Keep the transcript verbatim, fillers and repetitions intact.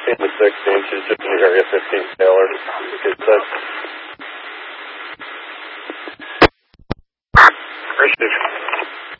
fifteen to sixteen. She's just in the area fifteen Taylor. Okay, thanks. Appreciate it.